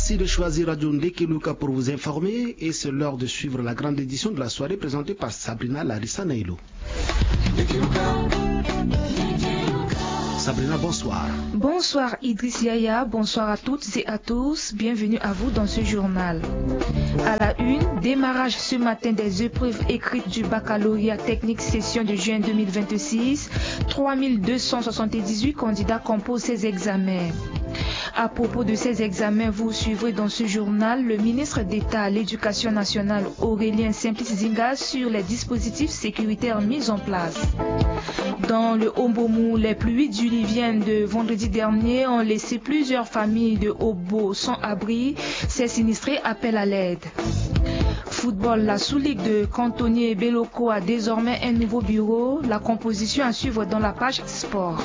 Merci de choisir Radio Ndekeluka pour vous informer et c'est l'heure de suivre la grande édition de la soirée présentée par Sabrina Larissa Nailo. Sabrina, bonsoir. Bonsoir Idriss Yaya, bonsoir à toutes et à tous, bienvenue à vous dans ce journal. À la une, démarrage ce matin des épreuves écrites du baccalauréat technique session de juin 2026, 3278 candidats composent ces examens. À propos de ces examens, vous suivrez dans ce journal le ministre d'État à l'Éducation nationale Aurélien Simplice Zinga sur les dispositifs sécuritaires mis en place. Dans le Ombomou, les pluies diluviennes de vendredi dernier ont laissé plusieurs familles de Obo sans abri. Ces sinistrés appellent à l'aide. Football, la sous-ligue de Cantonnier Beloko a désormais un nouveau bureau. La composition à suivre dans la page sport.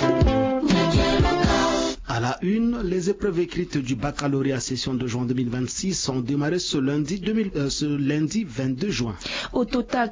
À la une, les épreuves écrites du baccalauréat session de juin 2026 ont démarré ce lundi 22 juin. Au total,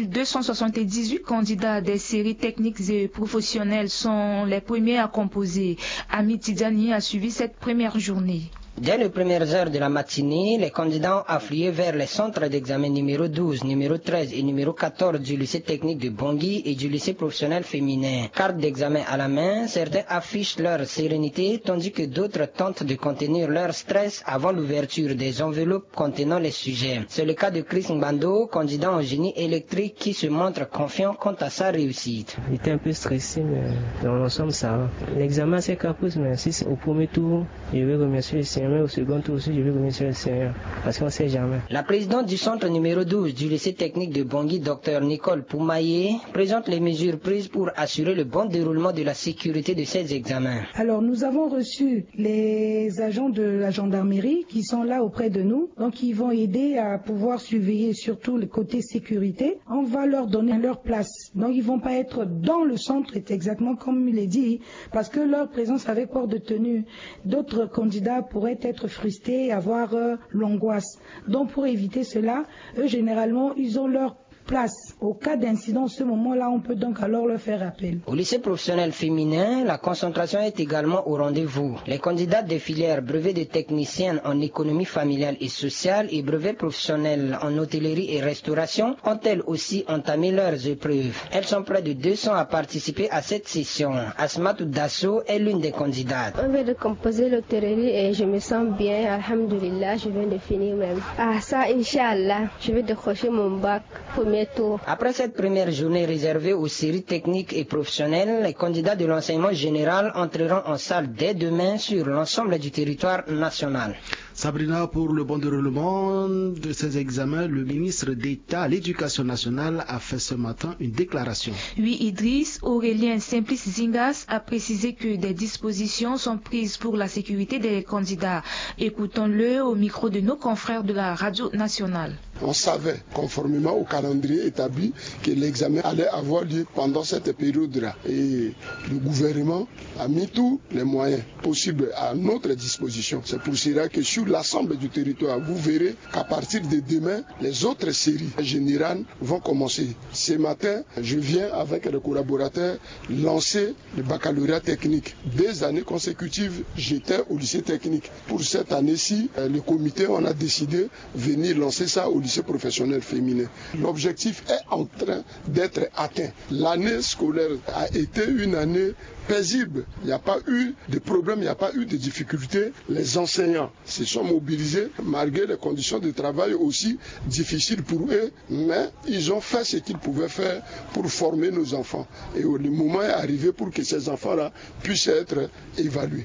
3278 candidats des séries techniques et professionnelles sont les premiers à composer. Ami Tidjani a suivi cette première journée. Dès les premières heures de la matinée, les candidats ont afflué vers les centres d'examen numéro 12, numéro 13 et numéro 14 du lycée technique de Bangui et du lycée professionnel féminin. Carte d'examen à la main, certains affichent leur sérénité tandis que d'autres tentent de contenir leur stress avant l'ouverture des enveloppes contenant les sujets. C'est le cas de Chris Mbando, candidat en génie électrique qui se montre confiant quant à sa réussite. J'étais un peu stressé, mais dans l'ensemble ça va. L'examen c'est caprice, mais si c'est au premier tour, je vais remercier le Seigneur. Au second tour aussi, je vais remercier le Seigneur, parce qu'on ne sait jamais. La présidente du centre numéro 12 du lycée technique de Bangui, Dr Nicole Poumaillé, présente les mesures prises pour assurer le bon déroulement de la sécurité de ces examens. Alors, nous avons reçu les agents de la gendarmerie qui sont là auprès de nous, donc ils vont aider à pouvoir surveiller surtout le côté sécurité. On va leur donner leur place, donc ils ne vont pas être dans le centre, exactement comme il est dit, parce que leur présence avec port de tenue, d'autres candidats pourraient être frustrés et avoir l'angoisse. Donc pour éviter cela, eux généralement ils ont leur place. Au cas d'incident, ce moment-là, on peut donc alors leur faire appel. Au lycée professionnel féminin, la concentration est également au rendez-vous. Les candidats des filières brevets de techniciennes en économie familiale et sociale et brevets professionnels en hôtellerie et restauration ont elles aussi entamé leurs épreuves. Elles sont près de 200 à participer à cette session. Asmatou Dasso est l'une des candidates. On vient de composer l'hôtellerie et je me sens bien. Alhamdulillah, je viens de finir même. Ah ça, Inch'Allah, je vais décrocher mon bac premier. Après cette première journée réservée aux séries techniques et professionnelles, les candidats de l'enseignement général entreront en salle dès demain sur l'ensemble du territoire national. Sabrina, pour le bon déroulement de ces examens, le ministre d'État à l'Éducation nationale a fait ce matin une déclaration. Oui, Idriss, Aurélien Simplice Zingas a précisé que des dispositions sont prises pour la sécurité des candidats. Écoutons-le au micro de nos confrères de la radio nationale. On savait, conformément au calendrier établi, que l'examen allait avoir lieu pendant cette période-là. Et le gouvernement a mis tous les moyens possibles à notre disposition. C'est pour cela que sur l'ensemble du territoire, vous verrez qu'à partir de demain, les autres séries générales vont commencer. Ce matin, je viens avec les collaborateurs lancer le baccalauréat technique. 2 années consécutives, j'étais au lycée technique. Pour cette année-ci, le comité, on a décidé de venir lancer ça au lycée professionnel féminin. L'objectif est en train d'être atteint. L'année scolaire a été une année paisible. Il n'y a pas eu de problème, il n'y a pas eu de difficultés. Les enseignants se sont mobilisés malgré les conditions de travail aussi difficiles pour eux, mais ils ont fait ce qu'ils pouvaient faire pour former nos enfants. Et le moment est arrivé pour que ces enfants-là puissent être évalués.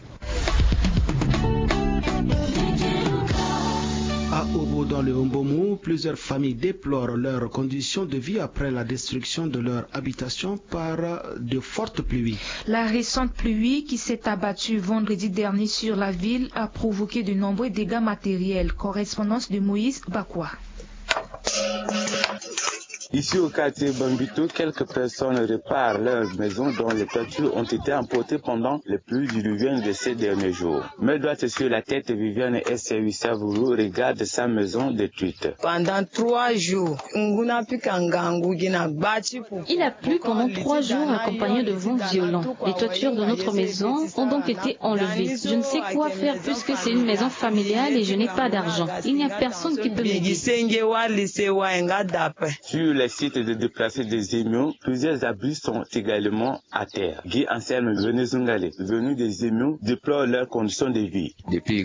À Obo, dans le Ombomou, plusieurs familles déplorent leurs conditions de vie après la destruction de leur habitation par de fortes pluies. La récente pluie qui s'est abattue vendredi dernier sur la ville a provoqué de nombreux dégâts matériels. Correspondance de Moïse Bakwa. Ici au quartier Bambito, quelques personnes réparent leurs maisons dont les toitures ont été emportées pendant les pluies diluviennes de ces derniers jours. Mais droite sur la tête, Viviane S.A.V. Savourou regarde sa maison détruite. Pendant 3 jours, il a plu pendant 3 jours accompagné de vents violents. Les toitures de notre maison ont donc été enlevées. Je ne sais quoi faire puisque c'est une maison familiale et je n'ai pas d'argent. Il n'y a personne qui peut m'aider. Sur les sites de déplacés des Émios, plusieurs abris sont également à terre. Guy Anselme Venezungale, venu des Émios, déplore leurs conditions de vie.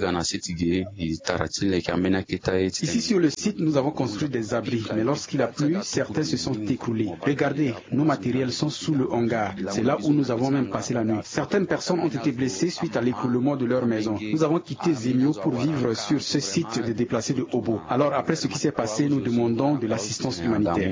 Ici sur le site, nous avons construit des abris, mais lorsqu'il a plu, certains se sont écroulés. Regardez, nos matériels sont sous le hangar. C'est là où nous avons même passé la nuit. Certaines personnes ont été blessées suite à l'écroulement de leur maison. Nous avons quitté Zemio pour vivre sur ce site de déplacés de Obo. Alors après ce qui s'est passé, nous demandons de l'assistance humanitaire.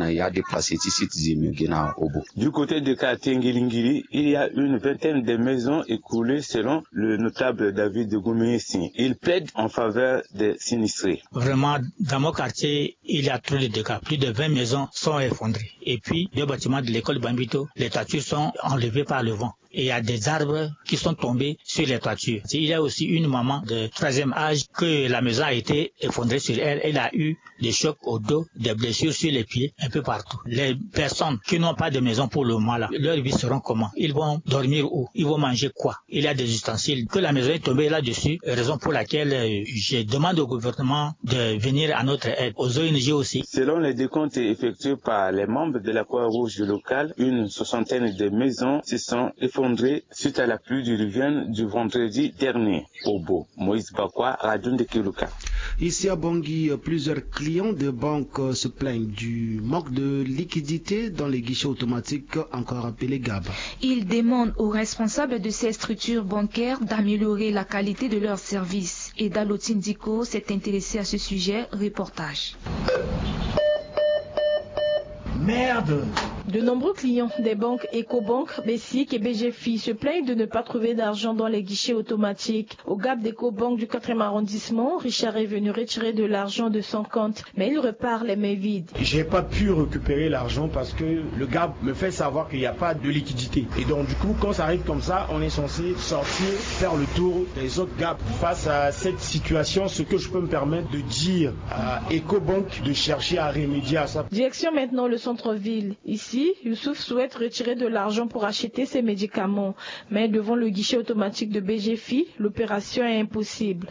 Du côté de Katengilingiri, il y a une vingtaine de maisons écoulées selon le notable David Goumessi. Il plaide en faveur des sinistrés. Vraiment, dans mon quartier, il y a trop de dégâts. Plus de 20 maisons sont effondrées. Et puis, 2 bâtiments de l'école Bambito, les toitures sont enlevées par le vent. Et il y a des arbres qui sont tombés sur les toitures. Il y a aussi une maman de 3e âge que la maison a été effondrée sur elle. Elle a eu des chocs au dos, des blessures sur les pieds, un peu partout. Les personnes qui n'ont pas de maison pour le moment là, leur vie seront comment? Ils vont dormir où? Ils vont manger quoi? Il y a des ustensiles. Que la maison est tombée là-dessus, raison pour laquelle je demande au gouvernement de venir à notre aide, aux ONG aussi. Selon les décomptes effectués par les membres de la Croix-Rouge locale, une 60aine de maisons se sont effondrées suite à la pluie diluvienne du vendredi dernier. Obo, Moïse Bakwa, Radio de Kiluka. Ici à Bangui, plusieurs clients de banques se plaignent du manque de liquidité dans les guichets automatiques, encore appelés GAB. Ils demandent aux responsables de ces structures bancaires d'améliorer la qualité de leurs services. Et Dalotine Diko s'est intéressé à ce sujet. Reportage. Merde! De nombreux clients des banques EcoBank, Bessic et BGFI se plaignent de ne pas trouver d'argent dans les guichets automatiques. Au GAB d'EcoBank du 4e arrondissement, Richard est venu retirer de l'argent de son compte, mais il repart les mains vides. J'ai pas pu récupérer l'argent parce que le GAB me fait savoir qu'il n'y a pas de liquidité. Et donc du coup, quand ça arrive comme ça, on est censé sortir, faire le tour des autres GAB. Face à cette situation, ce que je peux me permettre de dire à EcoBank de chercher à remédier à ça. Direction maintenant le centre-ville. Ici, Youssouf souhaite retirer de l'argent pour acheter ses médicaments. Mais devant le guichet automatique de BGFI, l'opération est impossible.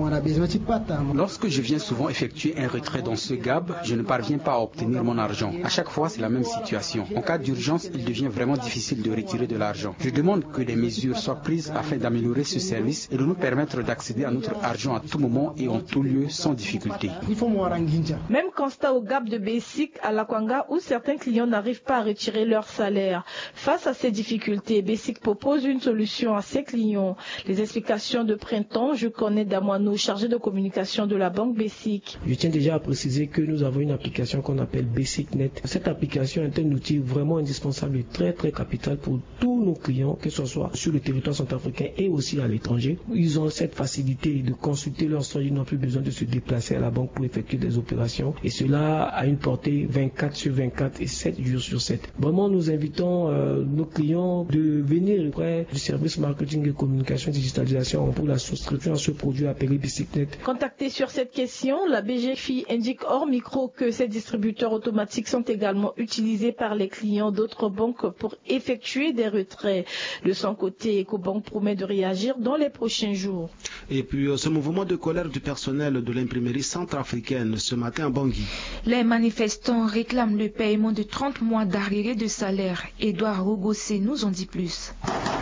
Lorsque je viens souvent effectuer un retrait dans ce GAB, je ne parviens pas à obtenir mon argent. À chaque fois, c'est la même situation. En cas d'urgence, il devient vraiment difficile de retirer de l'argent. Je demande que des mesures soient prises afin d'améliorer ce service et de nous permettre d'accéder à notre argent à tout moment et en tout lieu sans difficulté. Même constat au GAB de Bessic à Lakwanga où certains clients n'arrivent pas à retirer leur salaire. Face à ces difficultés, Bessic propose une solution à ses clients. Les explications de Printemps, je connais Damouano, chargé de communication de la banque Bessic. Je tiens déjà à préciser que nous avons une application qu'on appelle BessicNet. Cette application est un outil vraiment indispensable et très très capital pour tous nos clients, que ce soit sur le territoire centrafricain et aussi à l'étranger. Ils ont cette facilité de consulter leur stock, ils n'ont plus besoin de se déplacer à la banque pour effectuer des opérations et cela a une portée 24 sur 24 et 7 jours sur 7. Vraiment, nous invitons nos clients de venir auprès du service marketing et communication digitalisation pour la souscription à ce produit appelé BessicNet. Contacté sur cette question, la BGFI indique hors micro que ces distributeurs automatiques sont également utilisés par les clients d'autres banques pour effectuer des retraits. De son côté, EcoBank promet de réagir dans les prochains jours. Et puis, ce mouvement de colère du personnel de l'imprimerie centrafricaine ce matin à Bangui. Les manifestants réclament le paiement de 30 mois d'arriérés de salaire. Edouard Rogossé nous en dit plus.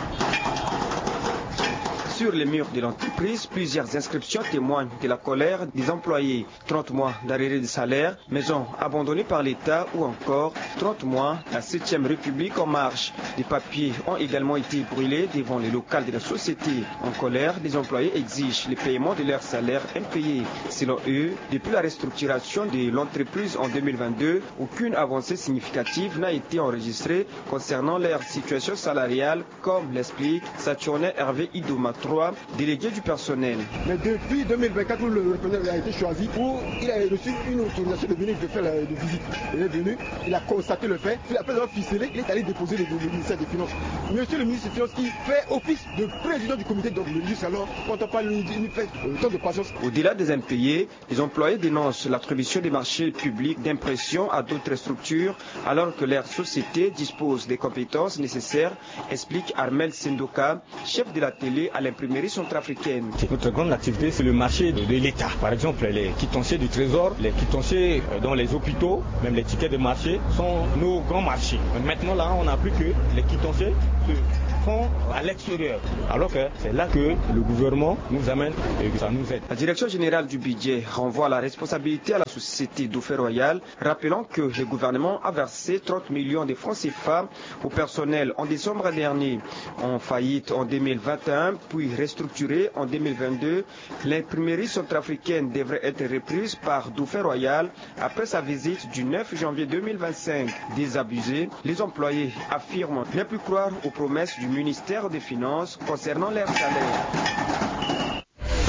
Sur les murs de l'entreprise, plusieurs inscriptions témoignent de la colère des employés. 30 mois d'arriérés de salaire, maisons abandonnées par l'État ou encore 30 mois, la 7e République en marche. Des papiers ont également été brûlés devant les locales de la société. En colère, les employés exigent le paiement de leurs salaires impayés. Selon eux, depuis la restructuration de l'entreprise en 2022, aucune avancée significative n'a été enregistrée concernant leur situation salariale, comme l'explique Saturnin Hervé Idomato, 3 délégués du personnel. Mais depuis 2024, où le repreneur a été choisi, où il a reçu une autorisation de venir de faire la visite. Il est venu, il a constaté le fait, puis après avoir ficelé, il est allé déposer le ministère des Finances. Monsieur le ministre des Finances qui fait office de président du comité, donc le ministre alors, quand on parle, il fait tant de patience. Au-delà des impayés, les employés dénoncent l'attribution des marchés publics d'impression à d'autres structures, alors que leur société dispose des compétences nécessaires, explique Armel Sendoka, chef de la télé à l'imprimerie centrafricaine. Notre grande activité, c'est le marché de l'État. Par exemple, les quittantiers du Trésor, les quittantiers dans les hôpitaux, même les tickets de marché, sont nos grands marchés. Maintenant, là, on n'a plus que les quittantiers à l'extérieur, alors que c'est là que le gouvernement nous amène et que ça nous aide. La direction générale du budget renvoie la responsabilité à la société Dauphin Royal, rappelant que le gouvernement a versé 30 millions de francs CFA au personnel en décembre dernier. En faillite en 2021, puis restructurée en 2022, l'imprimerie centrafricaine devrait être reprise par Dauphin Royal après sa visite du 9 janvier 2025. Désabusés, les employés affirment ne plus croire aux promesses du ministère des Finances concernant leurs salaires.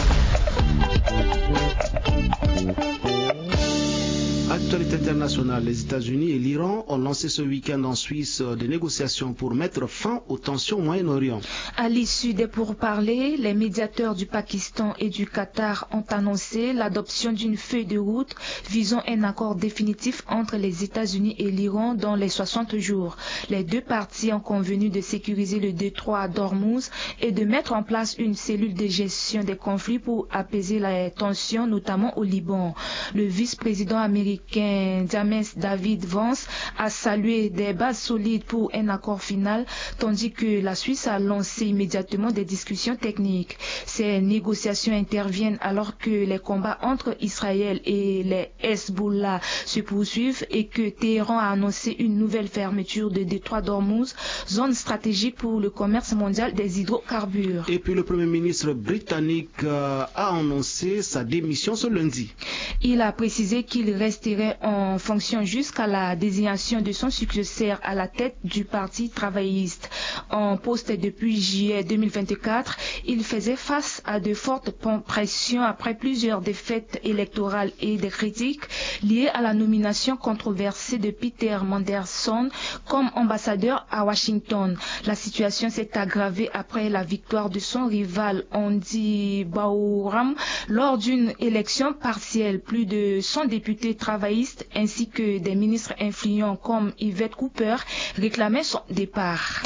Actualité internationale, les États-Unis et l'Iran ont lancé ce week-end en Suisse des négociations pour mettre fin aux tensions au Moyen-Orient. À l'issue des pourparlers, les médiateurs du Pakistan et du Qatar ont annoncé l'adoption d'une feuille de route visant un accord définitif entre les États-Unis et l'Iran dans les 60 jours. Les deux parties ont convenu de sécuriser le détroit d'Ormuz et de mettre en place une cellule de gestion des conflits pour apaiser les tensions, notamment au Liban. Le vice-président américain James David Vance a salué des bases solides pour un accord final, tandis que la Suisse a lancé immédiatement des discussions techniques. Ces négociations interviennent alors que les combats entre Israël et les Hezbollah se poursuivent et que Téhéran a annoncé une nouvelle fermeture de détroit d'Ormuz, zone stratégique pour le commerce mondial des hydrocarbures. Et puis le Premier ministre britannique a annoncé sa démission ce lundi. Il a précisé qu'il resterait en fonction jusqu'à la désignation de son successeur à la tête du Parti travailliste. En poste depuis juillet 2024, il faisait face à de fortes pressions après plusieurs défaites électorales et des critiques liées à la nomination controversée de Peter Mandelson comme ambassadeur à Washington. La situation s'est aggravée après la victoire de son rival Andy Bauram lors d'une élection partielle. Plus de 100 députés travaillistes ainsi que des ministres influents comme Yvette Cooper réclamaient son départ.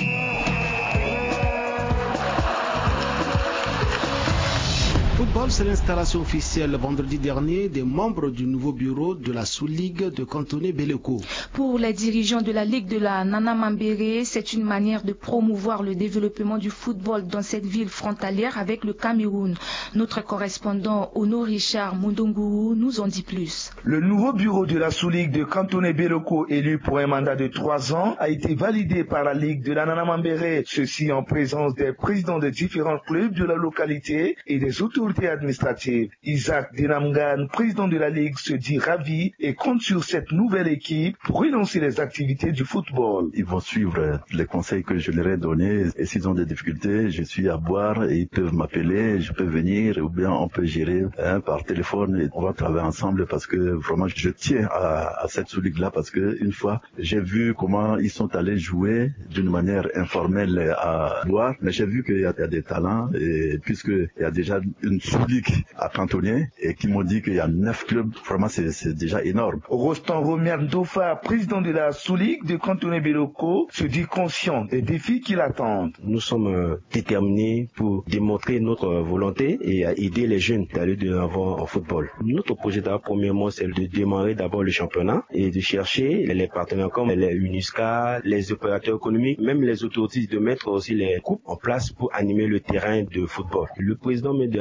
Football, c'est l'installation officielle vendredi dernier des membres du nouveau bureau de la sous-ligue de Cantonné Beleko. Pour les dirigeants de la Ligue de la Nana Mambéré, c'est une manière de promouvoir le développement du football dans cette ville frontalière avec le Cameroun. Notre correspondant Ono Richard Mundunguru nous en dit plus. Le nouveau bureau de la sous-ligue de Cantonné Beleko, élu pour un mandat de 3 ans, a été validé par la Ligue de la Nana Mambéré, ceci en présence des présidents de différents clubs de la localité et des autorités administrative. Isaac Dinamgan, président de la Ligue, se dit ravi et compte sur cette nouvelle équipe pour relancer les activités du football. Ils vont suivre les conseils que je leur ai donnés et s'ils ont des difficultés, je suis à boire et ils peuvent m'appeler, je peux venir ou bien on peut gérer par téléphone et on va travailler ensemble parce que vraiment je tiens à cette sous-ligue-là parce que une fois j'ai vu comment ils sont allés jouer d'une manière informelle à boire, mais j'ai vu qu'il y a des talents et puisqu'il y a déjà une sous-ligue à Cantonné et qui m'ont dit qu'il y a 9 clubs, vraiment c'est déjà énorme. Rostan Romer Ndofa, président de la sous-ligue de Cantonné Beleko, se dit conscient des défis qui l'attendent. Nous sommes déterminés pour démontrer notre volonté et à aider les jeunes d'aller de l'avant en football. Notre projet d'abord, premièrement, c'est de démarrer d'abord le championnat et de chercher les partenaires comme les UNISCA, les opérateurs économiques, même les autorités, de mettre aussi les coupes en place pour animer le terrain de football. Le président de la Ligue avait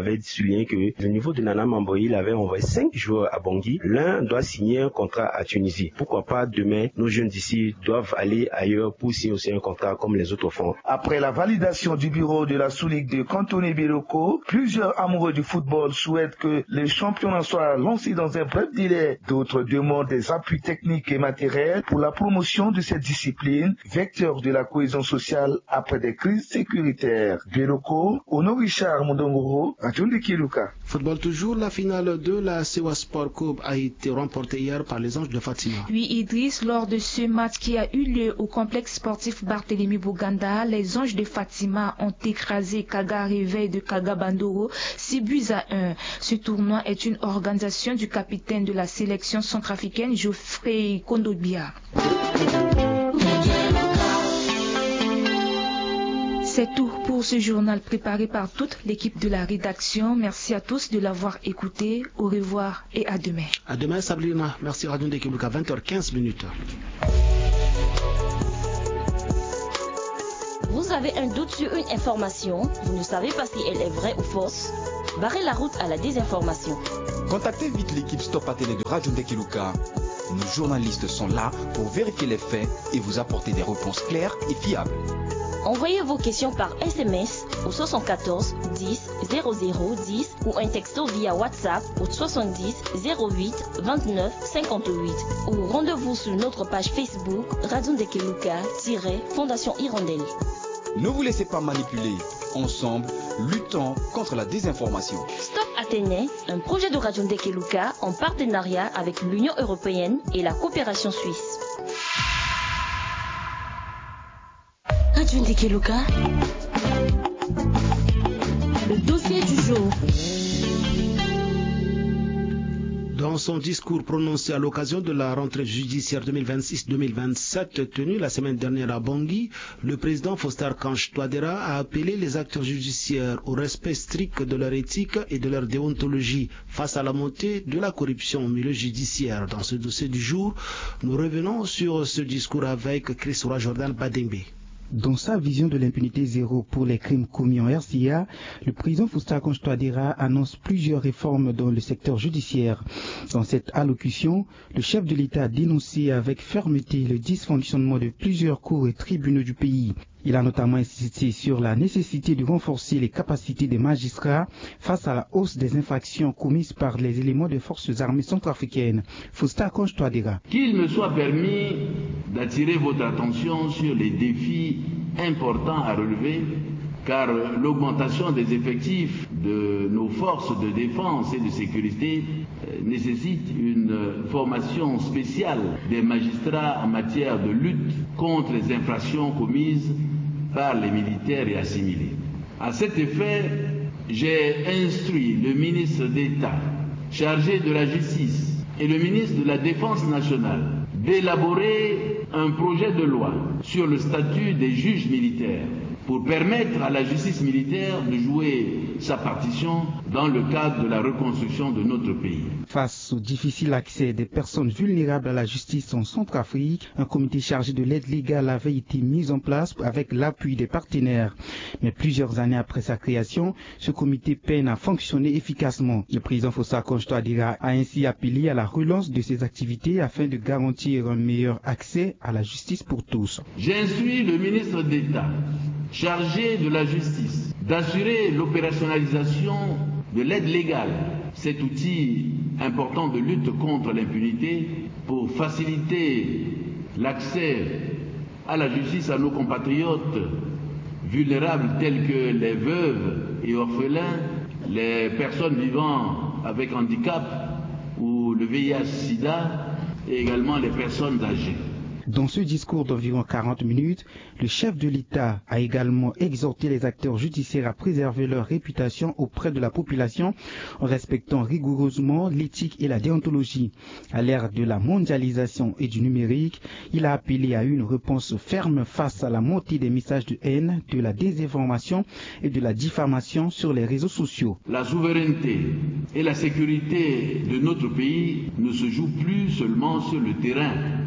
avait souligné que au niveau de Nana Mamboy, il avait envoyé 5 joueurs à Bangui. L'un doit signer un contrat à Tunisie. Pourquoi pas demain, nos jeunes d'ici doivent aller ailleurs pour signer aussi un contrat comme les autres font. Après la validation du bureau de la sous-ligue de Cantonné Béloko, plusieurs amoureux du football souhaitent que les championnats soient lancés dans un bref délai. D'autres demandent des appuis techniques et matériels pour la promotion de cette discipline, vecteur de la cohésion sociale après des crises sécuritaires. Béloko, Ono Richard Mondongoro, Radio de Kiluka. Football toujours, la finale de la Sewa Sport Cup a été remportée hier par les Anges de Fatima. Oui, Idriss, lors de ce match qui a eu lieu au complexe sportif Barthélemy Bouganda, les Anges de Fatima ont écrasé Kaga Réveil de Kaga Bandoro 6-1. Ce tournoi est une organisation du capitaine de la sélection centrafricaine Geoffrey Kondobia. C'est tout pour ce journal préparé par toute l'équipe de la rédaction. Merci à tous de l'avoir écouté. Au revoir et à demain. À demain, Sabrina. Merci Radio de Kiluka, 20h15. Vous avez un doute sur une information, vous ne savez pas si elle est vraie ou fausse? Barrez la route à la désinformation. Contactez vite l'équipe Stop à Télé de Radio Ndekeluka. Nos journalistes sont là pour vérifier les faits et vous apporter des réponses claires et fiables. Envoyez vos questions par SMS au 74 10 00 10 ou un texto via WhatsApp au 70 08 29 58 ou rendez-vous sur notre page Facebook Radio Ndekeluka-Fondation Hirondelle. Ne vous laissez pas manipuler. Ensemble, luttons contre la désinformation. Stop Athénée, un projet de Radio Ndekeluka en partenariat avec l'Union européenne et la coopération suisse. Radio Ndekeluka, le dossier du jour. Dans son discours prononcé à l'occasion de la rentrée judiciaire 2026-2027 tenue la semaine dernière à Bangui, le président Faustin Archange Touadéra a appelé les acteurs judiciaires au respect strict de leur éthique et de leur déontologie face à la montée de la corruption au milieu judiciaire. Dans ce dossier du jour, nous revenons sur ce discours avec Chris Jordan Badembe. Dans sa vision de l'impunité zéro pour les crimes commis en RCA, le président Faustin Archange Touadéra annonce plusieurs réformes dans le secteur judiciaire. Dans cette allocution, le chef de l'État a dénoncé avec fermeté le dysfonctionnement de plusieurs cours et tribunaux du pays. Il a notamment insisté sur la nécessité de renforcer les capacités des magistrats face à la hausse des infractions commises par les éléments des forces armées centrafricaines. Faustin Archange Touadéra. Qu'il me soit permis d'attirer votre attention sur les défis importants à relever, car l'augmentation des effectifs de nos forces de défense et de sécurité nécessite une formation spéciale des magistrats en matière de lutte contre les infractions commises par les militaires et assimilés. À cet effet, j'ai instruit le ministre d'État chargé de la justice et le ministre de la Défense nationale d'élaborer un projet de loi sur le statut des juges militaires pour permettre à la justice militaire de jouer sa partition dans le cadre de la reconstruction de notre pays. Face au difficile accès des personnes vulnérables à la justice en Centrafrique, un comité chargé de l'aide légale avait été mis en place avec l'appui des partenaires. Mais plusieurs années après sa création, ce comité peine à fonctionner efficacement. Le président Faustin Archange Touadéra a ainsi appelé à la relance de ces activités afin de garantir un meilleur accès à la justice pour tous. J'instruis le ministre d'État chargé de la justice d'assurer l'opérationnalisation de l'aide légale, cet outil important de lutte contre l'impunité, pour faciliter l'accès à la justice à nos compatriotes vulnérables tels que les veuves et orphelins, les personnes vivant avec handicap ou le VIH-Sida et également les personnes âgées. Dans ce discours d'environ 40 minutes, le chef de l'État a également exhorté les acteurs judiciaires à préserver leur réputation auprès de la population en respectant rigoureusement l'éthique et la déontologie. À l'ère de la mondialisation et du numérique, il a appelé à une réponse ferme face à la montée des messages de haine, de la désinformation et de la diffamation sur les réseaux sociaux. La souveraineté et la sécurité de notre pays ne se jouent plus seulement sur le terrain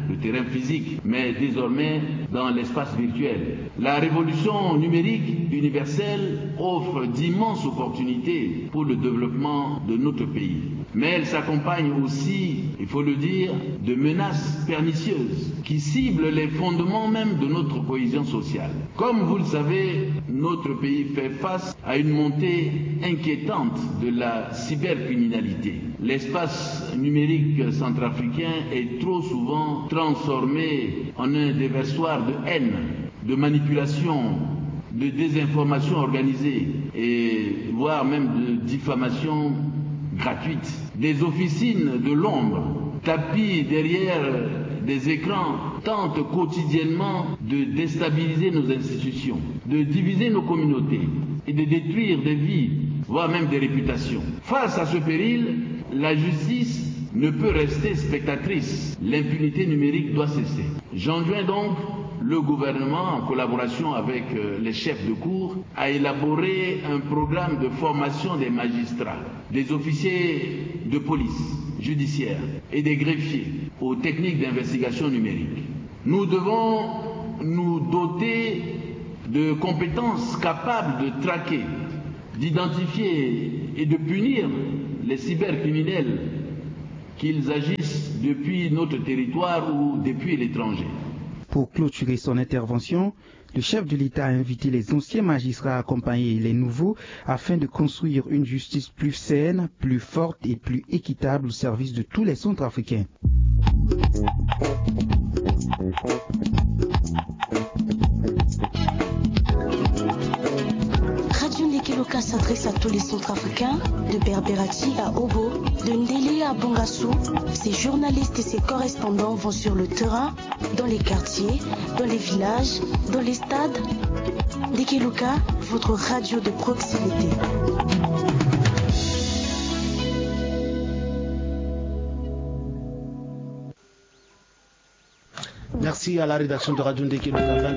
le terrain physique, mais désormais dans l'espace virtuel. La révolution numérique universelle offre d'immenses opportunités pour le développement de notre pays. Mais elle s'accompagne aussi, il faut le dire, de menaces pernicieuses qui ciblent les fondements même de notre cohésion sociale. Comme vous le savez, notre pays fait face à une montée inquiétante de la cybercriminalité. L'espace numérique centrafricain est trop souvent transformé en un déversoir de haine, de manipulation, de désinformation organisée et voire même de diffamation gratuite. Des officines de l'ombre, tapis derrière des écrans, tentent quotidiennement de déstabiliser nos institutions, de diviser nos communautés et de détruire des vies, voire même des réputations. Face à ce péril, la justice ne peut rester spectatrice. L'impunité numérique doit cesser. J'enjoins donc le gouvernement, en collaboration avec les chefs de cour, à élaborer un programme de formation des magistrats, des officiers de police judiciaire et des greffiers aux techniques d'investigation numérique. Nous devons nous doter de compétences capables de traquer, d'identifier et de punir les cybercriminels, qu'ils agissent depuis notre territoire ou depuis l'étranger. Pour clôturer son intervention, le chef de l'État a invité les anciens magistrats à accompagner les nouveaux afin de construire une justice plus saine, plus forte et plus équitable au service de tous les Centrafricains. Radio Ndekeloka s'adresse à tous les Centrafricains, de Berberati à Obo, de Ndélé à Bongassou. Ces journalistes et ces correspondants vont sur le terrain, dans les quartiers, dans les villages, dans les stades. Ndekeloka, votre radio de proximité. Merci à la rédaction de Radio Ndekeloka.